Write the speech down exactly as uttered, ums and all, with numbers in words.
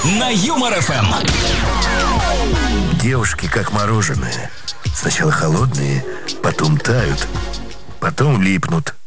на Юмор эф эм. Девушки как мороженое. Сначала холодные, потом тают, потом липнут.